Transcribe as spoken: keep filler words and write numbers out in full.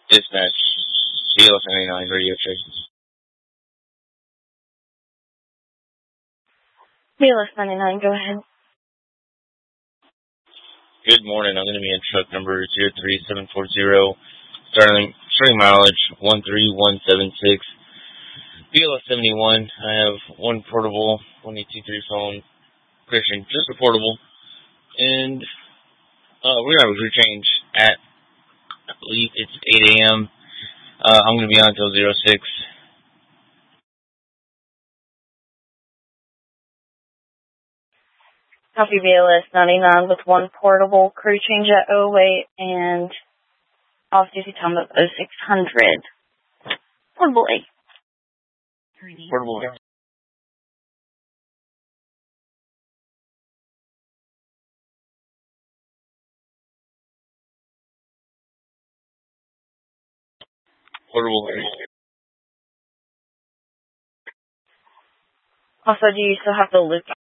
Dispatch, B L seventy-nine, radio check. B L seventy-nine, go ahead. Good morning. I'm going to be in truck number zero three seven four zero, starting, starting mileage one three one seven six. B L seventy-one. I have one portable, one eight two three phone, Christian, just a portable. And uh, we're going to have a crew change at, I believe it's eight a.m. Uh, I'm going to be on until zero six. Copy B L S ninety-nine with one portable, crew change at oh eight, and off-duty time of oh six hundred. Portable eight. Portable eight. Portable eight. Also, do you still have the loop